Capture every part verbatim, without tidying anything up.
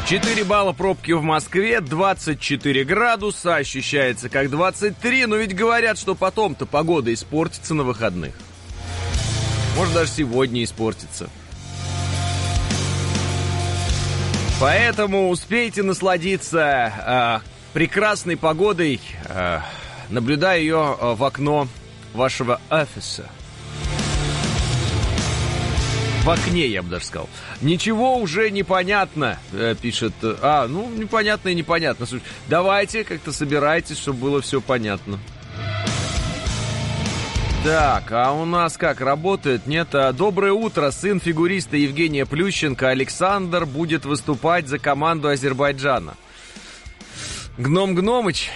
четыре балла пробки в Москве, двадцать четыре градуса, ощущается как двадцать три, но ведь говорят, что потом-то погода испортится на выходных. Может, даже сегодня испортится. Поэтому успейте насладиться э, прекрасной погодой, э, наблюдая ее э, в окно вашего офиса. В окне, я бы даже сказал. Ничего уже непонятно, э, пишет. А, ну, непонятно и непонятно. Слушай, давайте как-то собирайтесь, чтобы было все понятно. Так, а у нас как, работает? Нет? Доброе утро, сын фигуриста Евгения Плющенко Александр будет выступать за команду Азербайджана. Гном Гномыч.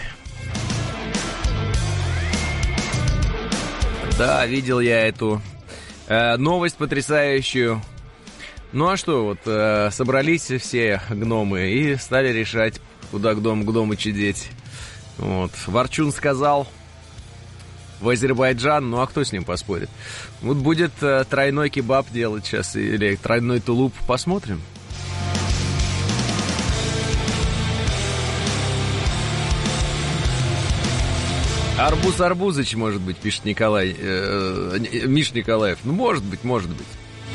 Да, видел я эту э, новость потрясающую. Ну а что, вот э, собрались все гномы и стали решать, куда гном Гномыча деть. Вот, Ворчун сказал... в Азербайджан, ну а кто с ним поспорит? Вот будет э, тройной кебаб делать сейчас, или тройной тулуп, посмотрим. Арбуз Арбузыч, может быть, пишет Николай, э, э, Миш Николаев. Ну, может быть, может быть.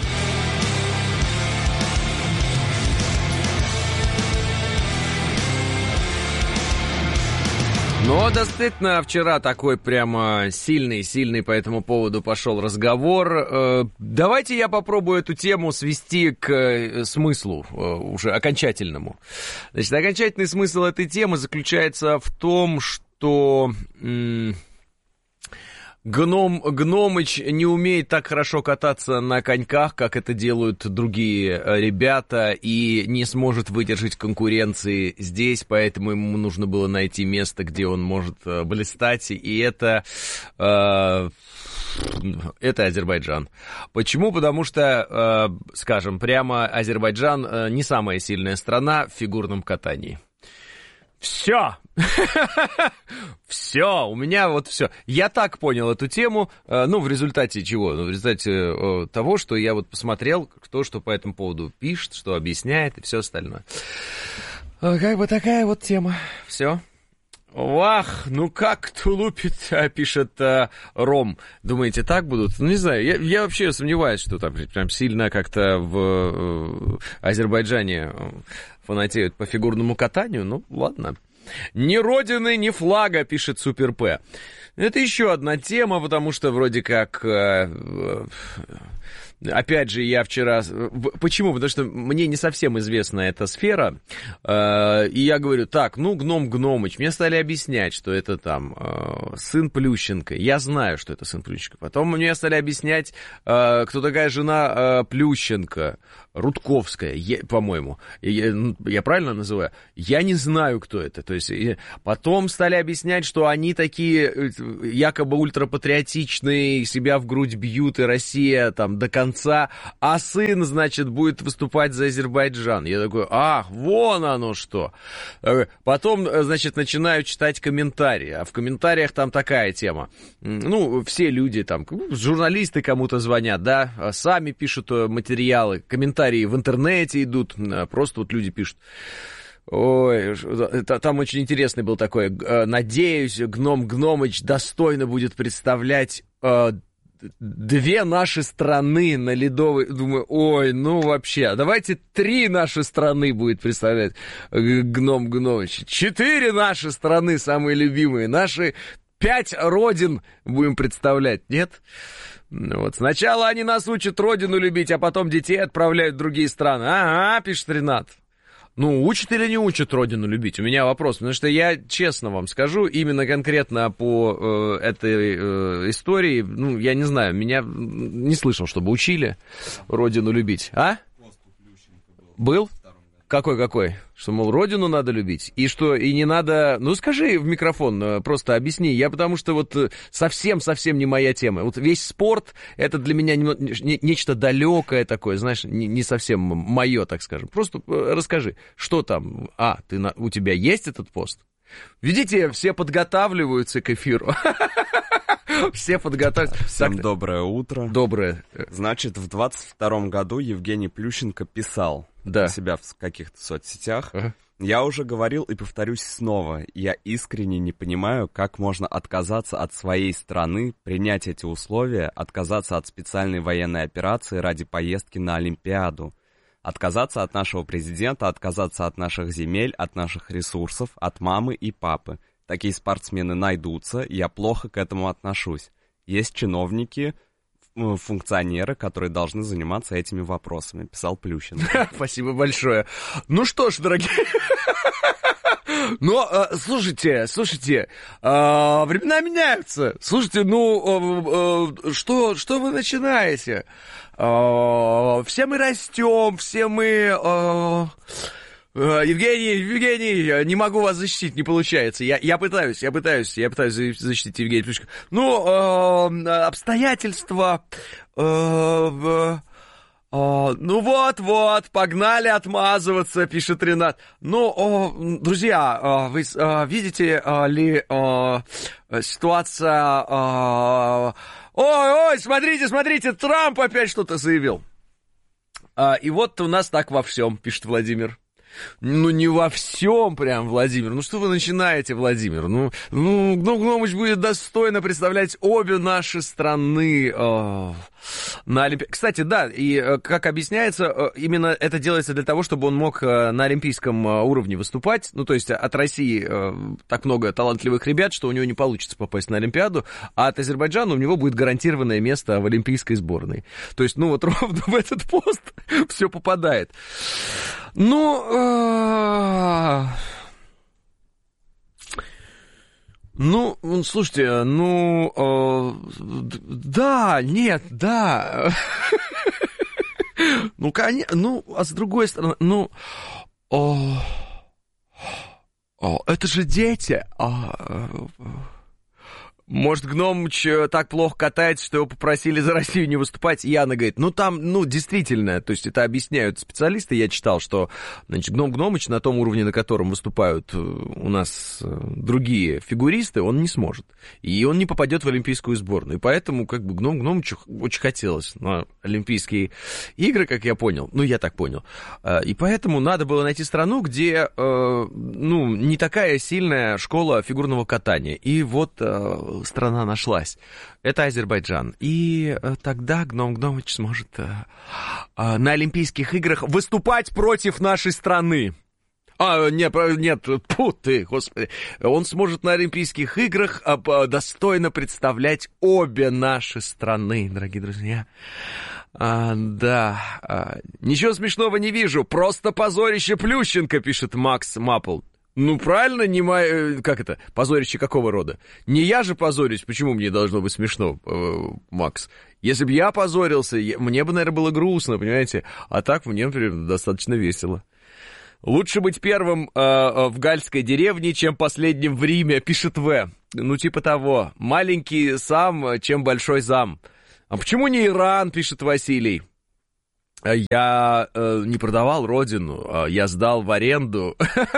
Но действительно, вчера такой прямо сильный-сильный по этому поводу пошел разговор. Давайте я попробую эту тему свести к смыслу, уже окончательному. Значит, окончательный смысл этой темы заключается в том, что... М- Гном, Гномыч не умеет так хорошо кататься на коньках, как это делают другие ребята, и не сможет выдержать конкуренции здесь, поэтому ему нужно было найти место, где он может блистать, и это... Э, это Азербайджан. Почему? Потому что, э, скажем, прямо Азербайджан э, не самая сильная страна в фигурном катании. Все! Все, у меня вот все. Я так понял эту тему, ну, в результате чего? Ну, в результате того, что я вот посмотрел, кто что по этому поводу пишет, что объясняет и все остальное. Как бы такая вот тема. Все. Вах, ну как тулупит, пишет а, Ром. Думаете, так будут? Ну, не знаю, я, я вообще сомневаюсь, что там прям сильно как-то в э, Азербайджане фанатеют по фигурному катанию. Ну, ладно. Ни родины, ни флага, пишет Супер П. Это еще одна тема, потому что вроде как... Э, э, Опять же, я вчера... Почему? Потому что мне не совсем известна эта сфера. И я говорю, так, ну, Гном Гномыч. Мне стали объяснять, что это там сын Плющенко. Я знаю, что это сын Плющенко. Потом мне стали объяснять, кто такая жена Плющенко. Рудковская, я, по-моему. Я, я правильно называю? Я не знаю, кто это. То есть, потом стали объяснять, что они такие якобы ультрапатриотичные, себя в грудь бьют, и Россия там до конца. А сын, значит, будет выступать за Азербайджан. Я такой, ах, вон оно что. Потом, значит, начинаю читать комментарии. А в комментариях там такая тема. Ну, все люди там, журналисты кому-то звонят, да, сами пишут материалы, комментарии в интернете идут, просто вот люди пишут. Ой, там очень интересный был такой. Надеюсь, Гном Гномыч достойно будет представлять э, две наши страны на ледовой... Думаю, ой, ну вообще, давайте три наши страны будет представлять Гном Гномыч. Четыре наши страны самые любимые. Наши пять родин будем представлять, нет? Вот. Сначала они нас учат родину любить, а потом детей отправляют в другие страны. Ага, пишет Ренат. Ну, учат или не учат родину любить? У меня вопрос, потому что я честно вам скажу, именно конкретно по э, этой э, истории, ну, я не знаю, меня не слышал, чтобы учили родину любить. А? Был? Какой-какой? Что, мол, родину надо любить? И что, и не надо... Ну, скажи в микрофон, просто объясни. Я потому что вот совсем-совсем не моя тема. Вот весь спорт, это для меня не, нечто далекое такое, знаешь, не, не совсем мое, так скажем. Просто расскажи, что там? А, ты на, у тебя есть этот пост? Видите, все подготавливаются к эфиру. Все подготовились. Всем Так, доброе утро. доброе. Значит, в двадцать втором году Евгений Плющенко писал Да. у себя в каких-то соцсетях. Ага. Я уже говорил и повторюсь снова. Я искренне не понимаю, как можно отказаться от своей страны, принять эти условия, отказаться от специальной военной операции ради поездки на Олимпиаду. Отказаться от нашего президента, отказаться от наших земель, от наших ресурсов, от мамы и папы. Такие спортсмены найдутся, я плохо к этому отношусь. Есть чиновники, функционеры, которые должны заниматься этими вопросами, писал Плющенко. Спасибо большое. Ну что ж, дорогие... Но, э, слушайте, слушайте, э, времена меняются. Слушайте, ну, э, э, что, что вы начинаете? Э, все мы растем, все мы... Э, Евгений, Евгений, не могу вас защитить, не получается. Я, я пытаюсь, я пытаюсь, я пытаюсь защитить Евгения Плющенко. Ну, э, обстоятельства... Э, О, ну вот-вот, погнали отмазываться, пишет Ренат. Ну, о, друзья, о, вы о, видите о, ли о, ситуация... О, ой-ой, смотрите, смотрите, Трамп опять что-то заявил. А, и вот у нас так во всем, пишет Владимир. Ну, не во всем прям, Владимир. Ну, что вы начинаете, Владимир? Ну, ну Гном Гномыч будет достойно представлять обе наши страны э, на Олимпиаде. Кстати, да, и, э, как объясняется, э, именно это делается для того, чтобы он мог э, на олимпийском э, уровне выступать. Ну, то есть от России э, так много талантливых ребят, что у него не получится попасть на Олимпиаду, а от Азербайджана у него будет гарантированное место в олимпийской сборной. То есть, ну, вот ровно в этот пост все попадает. Ну, э... ну, слушайте, ну, э... да, нет, да, ну, конечно, ну, а с другой стороны, ну, о... О, это же дети, может, Гномыч так плохо катается, что его попросили за Россию не выступать. И Яна говорит, ну там, ну, действительно, то есть это объясняют специалисты. Я читал, что, значит, Гном Гномыч на том уровне, на котором выступают у нас другие фигуристы, он не сможет. И он не попадет в олимпийскую сборную. И поэтому, как бы, Гном Гномычу очень хотелось на Олимпийские игры, как я понял. Ну, я так понял. И поэтому надо было найти страну, где, ну, не такая сильная школа фигурного катания. И вот... страна нашлась. Это Азербайджан. И э, тогда Гном Гномыч сможет э, э, на Олимпийских играх выступать против нашей страны. А, нет, нет, фу ты, господи. Он сможет на Олимпийских играх э, достойно представлять обе наши страны, дорогие друзья. А, да, а, ничего смешного не вижу. Просто позорище Плющенко, пишет Макс Маппл. Ну, правильно, не моя... Как это? Позорище какого рода? Не я же позорюсь, почему мне должно быть смешно, э, Макс? Если бы я позорился, я... мне бы, наверное, было грустно, понимаете? А так мне, например, достаточно весело. Лучше быть первым э, в гальской деревне, чем последним в Риме, пишет В. Ну, типа того. Маленький сам, чем большой зам. А почему не Иран, пишет Василий? Я э, не продавал родину, я сдал в аренду.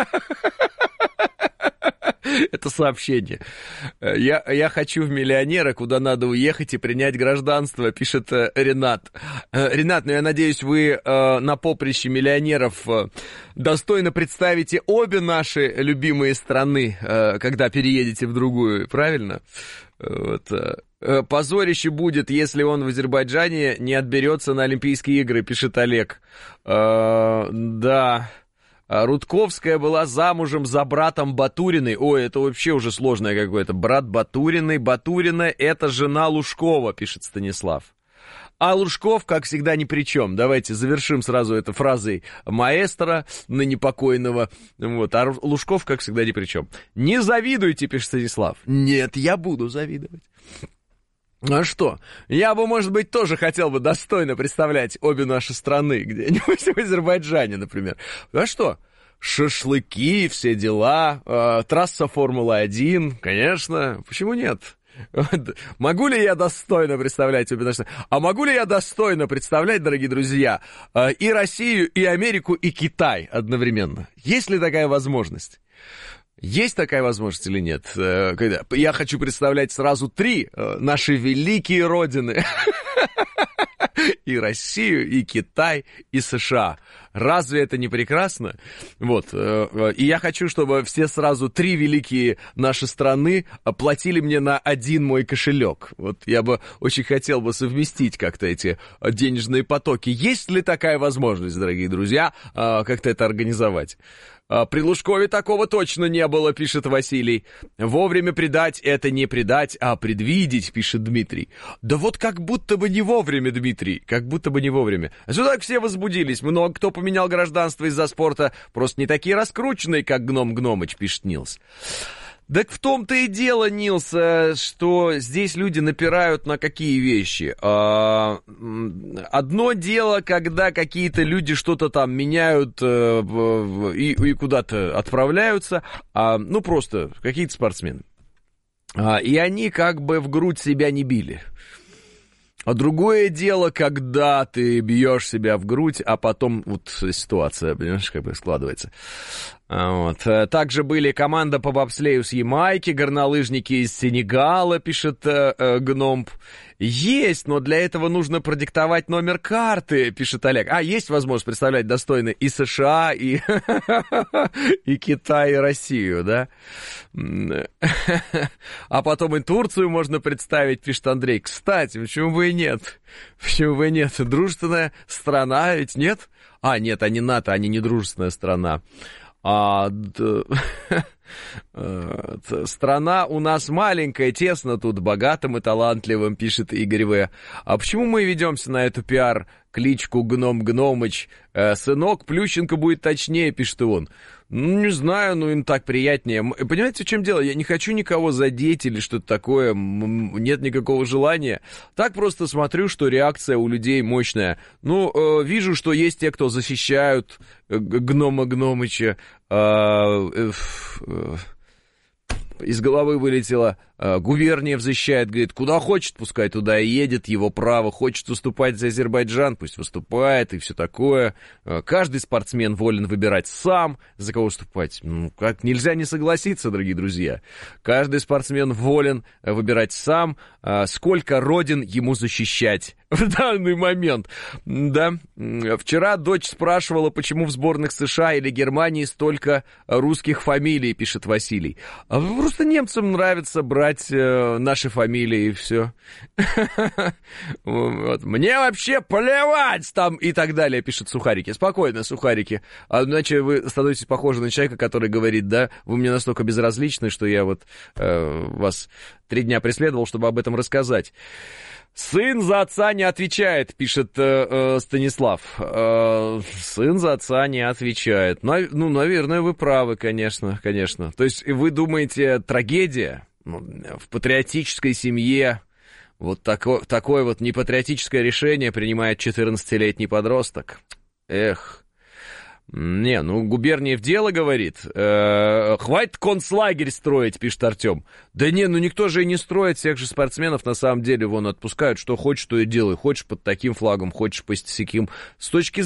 Это сообщение. Я, я хочу в миллионера, куда надо уехать и принять гражданство, пишет э, Ренат. Э, Ренат, ну я надеюсь, вы э, на поприще миллионеров э, достойно представите обе наши любимые страны, э, когда переедете в другую, правильно? Вот. Э, позорище будет, если он в Азербайджане не отберется на Олимпийские игры, пишет Олег. Э, да... Рудковская была замужем за братом Батуриной. Ой, это вообще уже сложное какое-то. Брат Батуриной. Батурина — это жена Лужкова, пишет Станислав. А Лужков, как всегда, ни при чем. Давайте завершим сразу это фразой маэстро, ныне покойного. Вот. А Лужков, как всегда, ни при чем. Не завидуйте, пишет Станислав. Нет, я буду завидовать. А что? Я бы, может быть, тоже хотел бы достойно представлять обе наши страны где-нибудь в Азербайджане, например. А что? Шашлыки, все дела, э, трасса Формулы один, конечно, почему нет? Могу ли я достойно представлять обе наши страны? А могу ли я достойно представлять, дорогие друзья, э, и Россию, и Америку, и Китай одновременно? Есть ли такая возможность? Есть такая возможность или нет? Когда я хочу представлять сразу три наши великие родины. И Россию, и Китай, и США. Разве это не прекрасно? Вот. И я хочу, чтобы все сразу три великие наши страны платили мне на один мой кошелек. Вот я бы очень хотел бы совместить как-то эти денежные потоки. Есть ли такая возможность, дорогие друзья, как-то это организовать? При Лужкове такого точно не было, пишет Василий. Вовремя предать — это не предать, а предвидеть, пишет Дмитрий. Да вот как будто бы не вовремя, Дмитрий, как будто бы не вовремя. А что так все возбудились? Много кто поменял гражданство из-за спорта, просто не такие раскрученные, как Гном Гномыч, пишет Нилс. Так в том-то и дело, Нилс, что здесь люди напирают на какие вещи. Одно дело, когда какие-то люди что-то там меняют и, и куда-то отправляются, ну просто какие-то спортсмены. И они как бы в грудь себя не били. А другое дело, когда ты бьешь себя в грудь, а потом вот ситуация, понимаешь, как бы складывается. Вот. Также были команда по бобслею с Ямайки, горнолыжники из Сенегала, пишет э, Гномп. Есть, но для этого нужно продиктовать номер карты, пишет Олег. А, есть возможность представлять достойно и США, и, и Китай, и Россию, да? А потом и Турцию можно представить, пишет Андрей. Кстати, почему бы и нет? Почему бы и нет? Дружественная страна ведь нет? А, нет, они НАТО, они не дружественная страна. А, д... Страна у нас маленькая, тесно тут, богатым и талантливым, пишет Игорь В. А почему мы ведемся на эту пиар-кличку Гном Гномыч? Сынок Плющенко будет точнее, пишет он. Ну, не знаю, ну им так приятнее. Понимаете, в чем дело? Я не хочу никого задеть или что-то такое. Нет никакого желания. Так просто смотрю, что реакция у людей мощная. Ну, э, вижу, что есть те, кто защищают Гнома Гномыча. Э, э, э, из головы вылетело. Губерниев защищает, говорит, куда хочет, пускай туда и едет, его право. Хочет выступать за Азербайджан, пусть выступает и все такое. Каждый спортсмен волен выбирать сам, за кого выступать. Ну, как нельзя не согласиться, дорогие друзья. Каждый спортсмен волен выбирать сам, сколько родин ему защищать в данный момент. Да. Вчера дочь спрашивала, почему в сборных США или Германии столько русских фамилий, пишет Василий. А просто немцам нравится брать наши фамилии и все. Вот. Мне вообще плевать там и так далее, пишет Сухарики. Спокойно, Сухарики. А иначе вы становитесь похожи на человека, который говорит, да, вы мне настолько безразличны, что я вот э, вас три дня преследовал, чтобы об этом рассказать. Сын за отца не отвечает, пишет э, э, Станислав. Э, сын за отца не отвечает. Ну, ну, наверное, вы правы, конечно, конечно. То есть вы думаете, трагедия в патриотической семье, вот тако, такое вот непатриотическое решение принимает четырнадцатилетний подросток? Эх. Не, ну, Губерниев дело говорит. Э, хватит концлагерь строить, пишет Артем. Да не, ну никто же и не строит, всех же спортсменов на самом деле вон отпускают, что хочешь, то и делай. Хочешь под таким флагом, хочешь под сяким. С точки